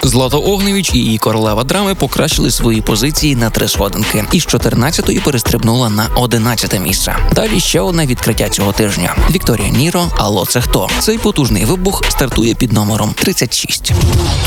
Злата Огнєвіч і її королева драми покращили свої позиції на 3 сходинки. Із 14-ї перестрибнула на 11-те місце. Далі ще одне відкриття цього тижня. Вікторія Ніро «Алло, це хто?». Цей потужний вибух стартує під номером 36.